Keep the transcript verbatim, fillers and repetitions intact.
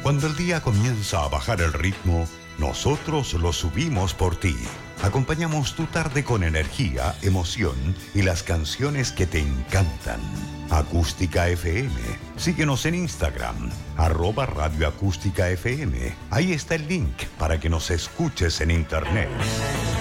Cuando el día comienza a bajar el ritmo, nosotros lo subimos por ti. Acompañamos tu tarde con energía, emoción y las canciones que te encantan. Acústica F M. Síguenos en Instagram, arroba Radio Acústica F M. Ahí está el link para que nos escuches en internet.